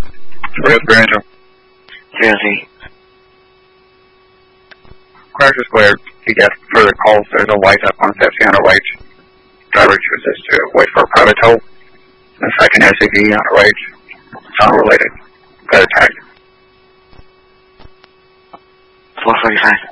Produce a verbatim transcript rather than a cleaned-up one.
Where's Grandma? Seriously. Crasher Square, you get further calls. There's a light up on fifty on the right. Driver chooses to wait for a private tow. The second S U V on the right. It's unrelated. Got attacked. four forty-five.